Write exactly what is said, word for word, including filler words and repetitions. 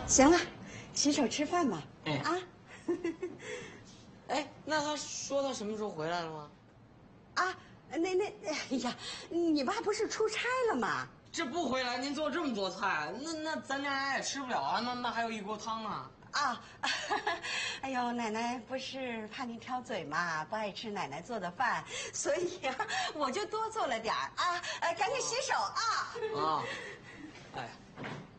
行了，洗手吃饭吧。哎啊， 哎，那他说他什么时候回来了吗？ 啊，那那，哎呀，你爸不是出差了吗？ 这不回来，您做这么多菜，那那咱家也吃不了啊。那那还有一锅汤呢。 啊，哎呦，奶奶不是怕您挑嘴嘛，不爱吃奶奶做的饭，所以呀、啊，我就多做了点儿啊。呃，赶紧洗手啊。 啊，哎。